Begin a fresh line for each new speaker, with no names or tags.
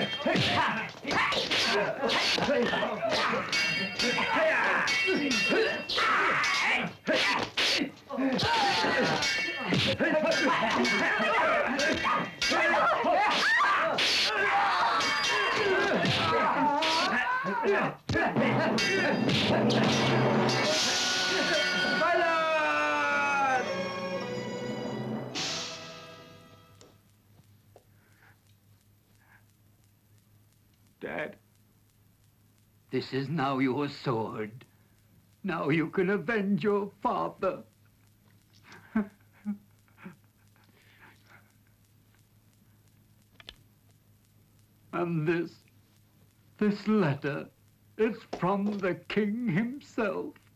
Dad, this is now your sword. Now you can avenge your father. And this letter is from the king himself.